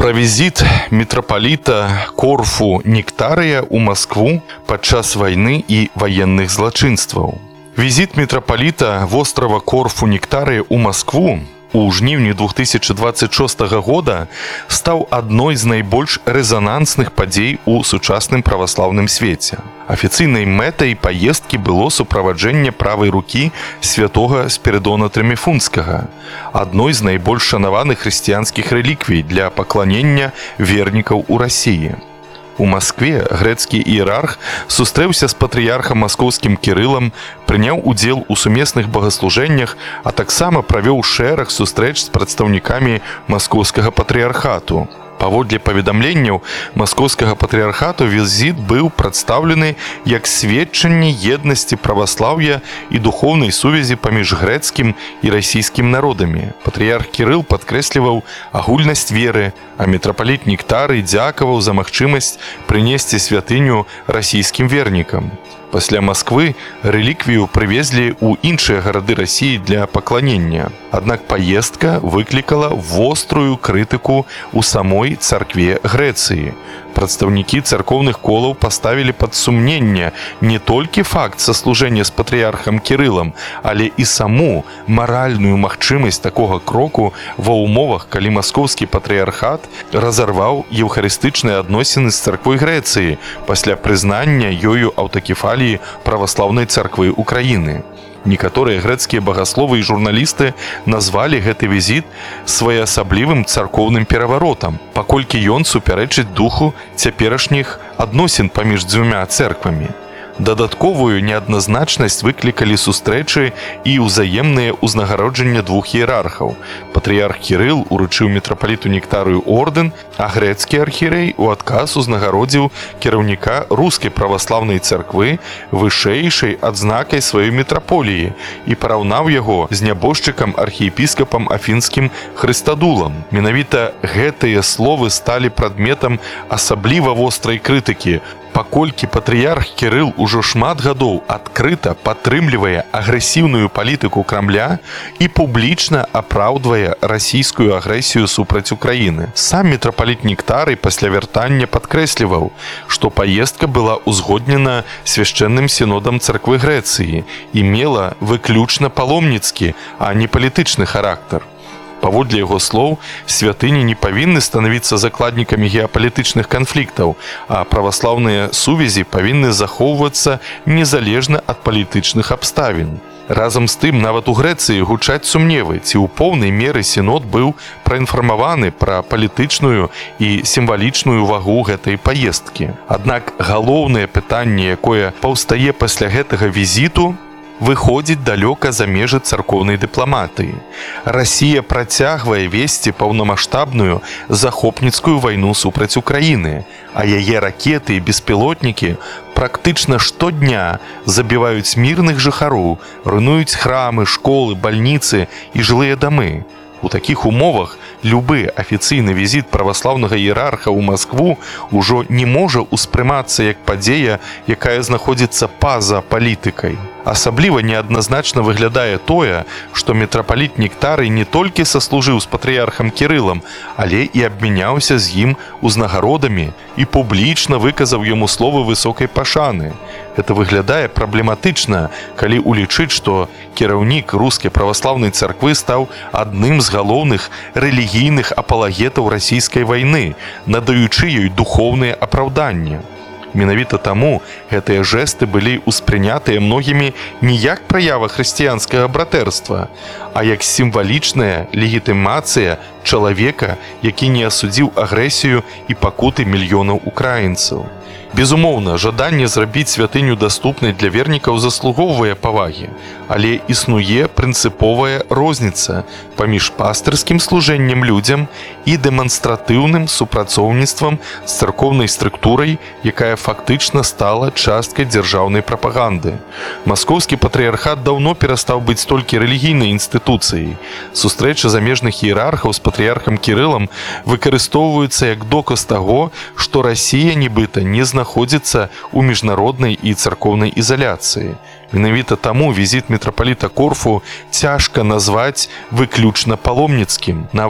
Пра візіт мітрапаліта Корфу Нектарыя ў Маскву падчас вайны і ваенных злачынстваў. Візіт мітрапаліта вострава Корфу Нектарыя ў Маскву у жніўні 2026 года стаў адной з найбольш рэзанансных падзей у сучасным праваслаўным свеце. Афіцыйнай мэтай паездкі было суправаджэнне правай рукі святога Спірыдона Трыміфунскага, адной з найбольш шанаваных хрысціянскіх рэліквій для пакланення вернікаў у Расіі. У Маскве грэцкі іерарх сустрэўся з патрыярхам маскоўскім Кірылам, прыняў удзел у сумесных багаслужэннях, а таксама правёў шэраг сустрэч з прадстаўнікамі маскоўскага патрыярхату. Паводле паведамленняў маскоўскага патрыярхату візіт быў прадстаўлены як сведчанне еднасці праваслаўя і духоўнай сувязі паміж грэцкім і расійскім народамі. Патрыярх Кірыл падкрэсліваў агульнасць веры, а мітрапаліт Нектарый дзякаваў за магчымасць прынесці святыню расійскім вернікам. Пасля Масквы рэліквію прывезлі ў іншыя гарады Расіі для пакланення. Аднак паездка выклікала вострую крытыку ў самой царкве Грэцыі. Прадстаўнікі царкоўных колаў паставілі пад сумненне не толькі факт саслужэння з патрыярхам Кірылам, але і саму маральную магчымасць такога кроку ва ўмовах, калі маскоўскі патрыярхат разарваў еўхарыстычныя адносіны з царквой Грэцыі пасля прызнання ёю аўтакефаліі праваслаўнай царквы Украіны. Некаторыя грэцкія багасловы і журналісты назвалі гэты візіт своеасаблівым царкоўным пераваротам, паколькі ён супярэчыць духу цяперашніх адносін паміж дзвюма цэрквамі. Дадатковую неадназначнасць выклікалі сустрэчы і ўзаемныя ўзнагароджання двух іерархаў. Патрыярх Кірыл уручыў мітрапаліту Нектарыю ордэн, а грэцкі архірэй у адказ узнагародзіў кіраўніка рускай праваслаўнай царквы вышэйшай адзнакай сваёй мітраполіі і параўнаў яго з нябожчыкам архіепіскапам афінскім Хрыстадулам. Менавіта гэтыя словы сталі прадметам асабліва вострай крытыкі, паколькі патрыярх Кірыл ужо шмат гадоў адкрыта падтрымлівае агрэсіўную палітыку Крамля і публічна апраўдвае расійскую агрэсію супраць Украіны. Сам мітрапаліт Нектарый пасля вяртання падкрэсліваў, што паездка была ўзгоднена свяшчэнным сінодам царквы Грэцыі і мела выключна паломніцкі, а не палітычны характар. Паводле яго слоў, святыні не павінны станавіцца закладнікамі геапалітычных канфліктаў, а праваслаўныя сувязі павінны захоўвацца незалежна ад палітычных абставін. Разам з тым, нават у Грэцыі гучаць сумневы, ці ў поўнай меры сінод быў праінфармаваны пра палітычную і сімвалічную вагу гэтай паездкі. Аднак галоўнае пытанне, якое паўстае пасля гэтага візіту, выходзіць далёка за межы царкоўнай дыпламатыі. Расія працягвае весці паўнамаштабную захопніцкую вайну супраць Украіны, а яе ракеты і беспілотнікі практычна штодня забіваюць мірных жыхароў, руйнуюць храмы, школы, бальніцы і жылыя дамы. У такіх умовах любы афіцыйны візіт праваслаўнага іерарха ў Маскву ўжо не можа ўспрымацца як падзея, якая знаходзіцца па-за палітыкай. Асабліва неадназначна выглядае тое, што мітрапаліт Нектарый не толькі саслужыў з патрыярхам Кірылам, але і абмяняўся з ім узнагародамі і публічна выказаў яму словы высокай пашаны. Гэта выглядае праблематычна, калі улічыць, што кіраўнік рускай праваслаўнай царквы стаў адным з галоўных рэлігійных апалагетаў расійскай вайны, надаючы ёй духоўныя апраўданні. Менавіта таму гэтыя жэсты былі ўспрынятыя многімі не як праява хрысціянскага братэрства, а як сімвалічная легітымацыя чалавека, які не асудзіў агрэсію і пакуты мільёнаў украінцаў. Безумоўна, жаданне зрабіць святыню даступнай для вернікаў заслугоўвае павагі, але існуе прынцыповая розніца паміж пастырскім служэннем людзям і дэманстратыўным супрацоўніцтвам з царкоўнай структурай, якая фактычна стала часткай дзяржаўнай прапаганды. Маскоўскі патрыярхат даўно перастаў быць толькі рэлігійнай інстытуцыяй. Сустрэчы замежных іерархаў з патрыярхам Кірылам выкарыстоўваюцца як доказ таго, што Расія нібыта не знаходзіцца ў міжнароднай і царкоўнай ізаляцыі. Менавіта таму візіт мітрапаліта Корфу цяжка назваць выключна паломніцкім. Нават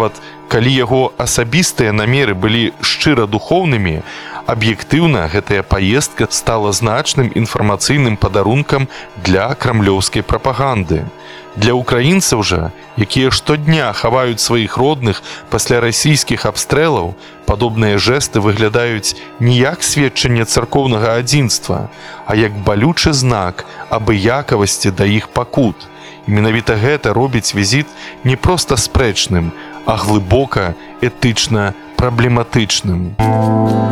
Калі яго асабістыя намеры былі шчыра духоўнымі, аб'ектыўна гэтая паездка стала значным інфармацыйным падарункам для крамлёўскай прапаганды. Для украінцаў жа, якія штодня хаваюць сваіх родных пасля расійскіх абстрэлаў, падобныя жэсты выглядаюць не як сведчанне царкоўнага адзінства, а як балючы знак абыякавасці да іх пакут. І менавіта гэта робіць візіт не проста спрэчным, а глыбока этычна праблематычным.